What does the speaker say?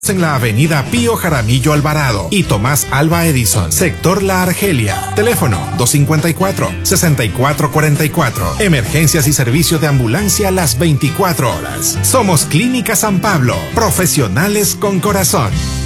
En la avenida Pío Jaramillo Alvarado y Tomás Alva Edison, sector La Argelia. Teléfono 254-6444. Emergencias y servicio de ambulancia las 24 horas. Somos Clínica San Pablo, profesionales con corazón.